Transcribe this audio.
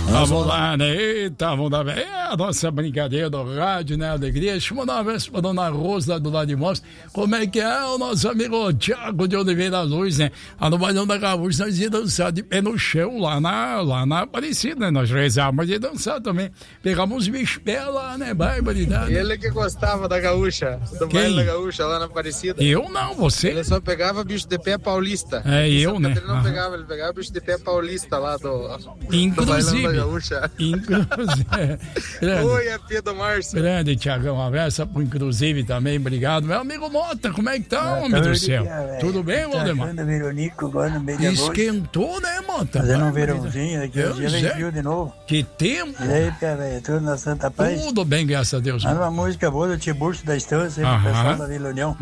Vamos lá, né? Eita, vamos dar bem. É a nossa brincadeira do rádio, né? Alegria. Deixa eu mandar uma vez pra dona Rosa do lado de Mostra. Como é que é o nosso amigo Thiago de Oliveira Luz, né? No Balão da Gaúcha, nós ia dançar de pé no chão, lá na Aparecida, né? Nós rezávamos de dançar também. Pegamos uns bichos pé lá, né? Barbaridade. Ele que gostava da gaúcha, do baile da gaúcha lá na Aparecida. Eu não, você? Ele só pegava bicho de pé paulista. Eu, né? Ele não pegava, ele pegava bicho de pé paulista lá do inclusive, da gaúcha. Oi, é Pedro Márcio. Grande, Thiagão, um abraço pro Inclusive também, obrigado. Meu amigo Mota, como é que tá, homem do céu? Tudo bem, Waldemar? Esquentou, né, Mota? Fazendo um verãozinho, daqui a dia vem frio de novo. Que tempo? E aí, velho, tudo na Santa Paz? Tudo bem, graças a Deus. Manda uma música boa do Tiburcio da Estância, pro pessoal da Vila União.